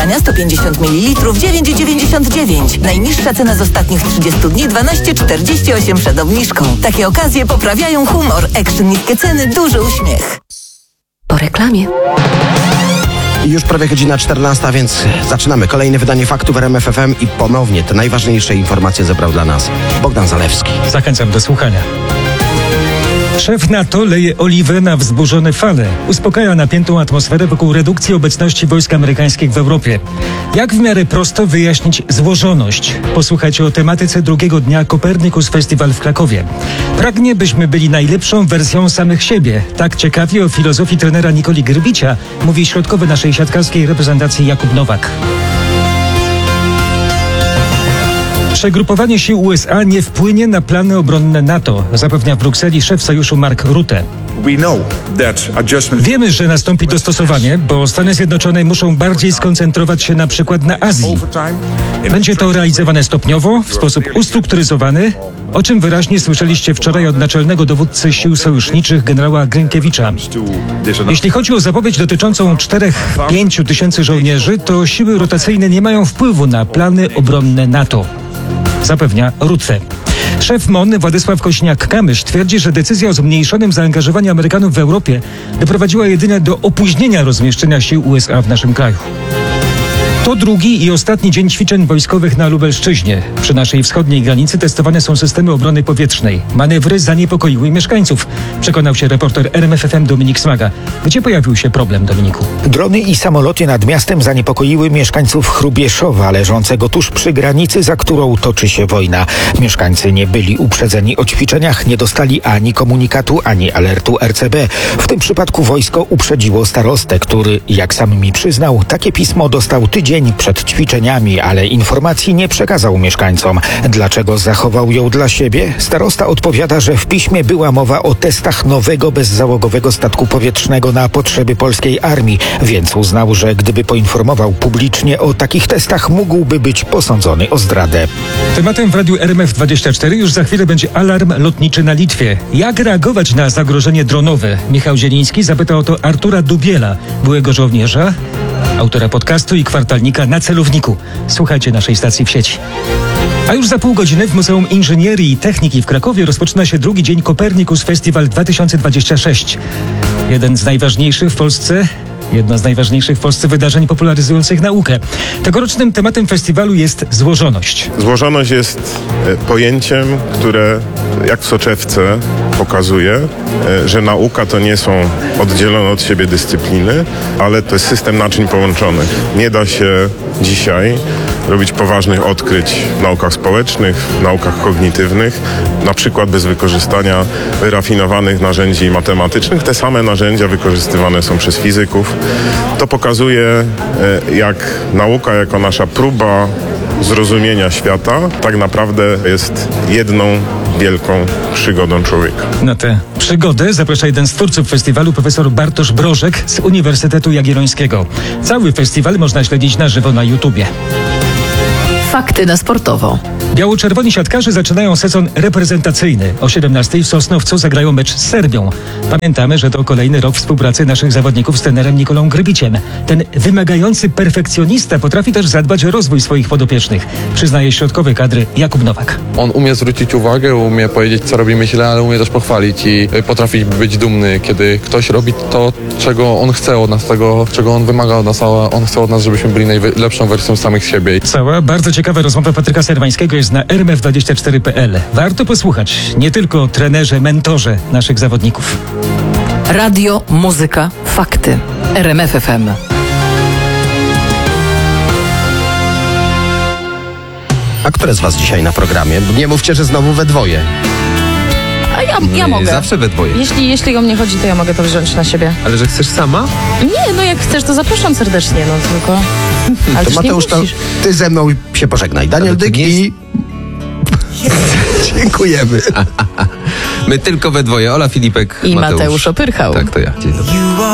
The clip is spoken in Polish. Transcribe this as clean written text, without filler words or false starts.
mieszkania 150 ml 9,99. Najniższa cena z ostatnich 30 dni 12,48 przed obniżką. Takie okazje poprawiają humor. Action niskie ceny, duży uśmiech. Po reklamie. Już prawie godzina 14, więc zaczynamy kolejne wydanie faktów RMF FM i ponownie te najważniejsze informacje zebrał dla nas Bogdan Zalewski. Zachęcam do słuchania. Szef NATO leje oliwę na wzburzone fale. Uspokaja napiętą atmosferę wokół redukcji obecności wojsk amerykańskich w Europie. Jak w miarę prosto wyjaśnić złożoność? Posłuchajcie o tematyce drugiego dnia Copernicus Festival w Krakowie. Pragnie, byśmy byli najlepszą wersją samych siebie. Tak ciekawie o filozofii trenera Nikoli Grbicia mówi środkowy naszej siatkarskiej reprezentacji Jakub Nowak. Przegrupowanie sił USA nie wpłynie na plany obronne NATO, zapewnia w Brukseli szef sojuszu Mark Rutte. Wiemy, że nastąpi dostosowanie, bo Stany Zjednoczone muszą bardziej skoncentrować się na przykład na Azji. Będzie to realizowane stopniowo, w sposób ustrukturyzowany, o czym wyraźnie słyszeliście wczoraj od naczelnego dowódcy sił sojuszniczych generała Grynkiewicza. Jeśli chodzi o zapowiedź dotyczącą 4-5 tysięcy żołnierzy, to siły rotacyjne nie mają wpływu na plany obronne NATO, zapewnia Rutte. Szef MON Władysław Kośniak-Kamysz twierdzi, że decyzja o zmniejszonym zaangażowaniu Amerykanów w Europie doprowadziła jedynie do opóźnienia rozmieszczenia sił USA w naszym kraju. To drugi i ostatni dzień ćwiczeń wojskowych na Lubelszczyźnie. Przy naszej wschodniej granicy testowane są systemy obrony powietrznej. Manewry zaniepokoiły mieszkańców, przekonał się reporter RMF FM Dominik Smaga. Gdzie pojawił się problem, Dominiku? Drony i samoloty nad miastem zaniepokoiły mieszkańców Chrubieszowa, leżącego tuż przy granicy, za którą toczy się wojna. Mieszkańcy nie byli uprzedzeni o ćwiczeniach, nie dostali ani komunikatu, ani alertu RCB. W tym przypadku wojsko uprzedziło starostę, który, jak sam mi przyznał, takie pismo dostał tydzień przed ćwiczeniami, ale informacji nie przekazał mieszkańcom. Dlaczego zachował ją dla siebie? Starosta odpowiada, że w piśmie była mowa o testach nowego bezzałogowego statku powietrznego na potrzeby polskiej armii, więc uznał, że gdyby poinformował publicznie o takich testach, mógłby być posądzony o zdradę. Tematem w radiu RMF24 już za chwilę będzie alarm lotniczy na Litwie. Jak reagować na zagrożenie dronowe? Michał Zieliński zapytał o to Artura Dubiela, byłego żołnierza, autora podcastu i kwartalnika Na Celowniku. Słuchajcie naszej stacji w sieci. A już za pół godziny w Muzeum Inżynierii i Techniki w Krakowie rozpoczyna się drugi dzień Copernicus Festival 2026. Jedno z najważniejszych w Polsce wydarzeń popularyzujących naukę. Tegorocznym tematem festiwalu jest złożoność. Złożoność jest pojęciem, które jak w soczewce pokazuje, że nauka to nie są oddzielone od siebie dyscypliny, ale to jest system naczyń połączonych. Nie da się dzisiaj robić poważnych odkryć w naukach społecznych, w naukach kognitywnych, na przykład bez wykorzystania wyrafinowanych narzędzi matematycznych. Te same narzędzia wykorzystywane są przez fizyków. To pokazuje, jak nauka jako nasza próba zrozumienia świata tak naprawdę jest jedną wielką przygodą człowieka. Na tę przygodę zaprasza jeden z twórców festiwalu, profesor Bartosz Brożek z Uniwersytetu Jagiellońskiego. Cały festiwal można śledzić na żywo na YouTubie. Fakty na sportowo. Biało-czerwoni siatkarze zaczynają sezon reprezentacyjny. O 17:00 w Sosnowcu zagrają mecz z Serbią. Pamiętamy, że to kolejny rok współpracy naszych zawodników z trenerem Nikolą Grbiciem. Ten wymagający perfekcjonista potrafi też zadbać o rozwój swoich podopiecznych, przyznaje środkowy kadry Jakub Nowak. On umie zwrócić uwagę, umie powiedzieć, co robimy źle, ale umie też pochwalić i potrafi być dumny, kiedy ktoś robi to, czego on chce od nas, tego, czego on wymaga od nas, a on chce od nas, żebyśmy byli najlepszą wersją samych siebie. Cała bardzo ciekawa rozmowa Patryka Serwańskiego jest na rmf24.pl. Warto posłuchać nie tylko o trenerze, mentorze naszych zawodników. Radio, muzyka, fakty. RMF FM. A które z was dzisiaj na programie? Nie mówcie, że znowu we dwoje. A ja mogę. Zawsze we dwoje. Jeśli o mnie chodzi, to ja mogę to wziąć na siebie. Ale że chcesz sama? Nie, no jak chcesz, to zapraszam serdecznie, no tylko... Ale to Mateusz, to ty ze mną się pożegnaj. Daniel Dyk i... Dziękujemy. My tylko we dwoje. Ola Filipek, i Mateusz Opyrchał. Tak, to ja. Dzień dobry.